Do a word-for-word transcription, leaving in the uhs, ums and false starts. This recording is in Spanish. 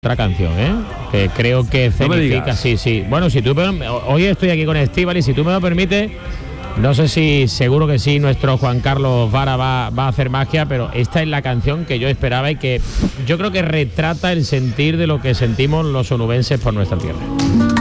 Otra canción, ¿eh? Que creo que significa, no sí, sí. Bueno, si tú me, hoy estoy aquí con Estíbaliz, si tú me lo permites, no sé si seguro que sí, nuestro Juan Carlos Vara va, va a hacer magia, pero esta es la canción que yo esperaba y que yo creo que retrata el sentir de lo que sentimos los onubenses por nuestra tierra.